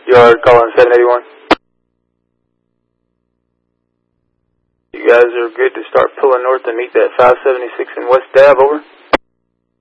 Yard calling 781. You guys are good to start pulling north and meet that 576 in West Ave, over.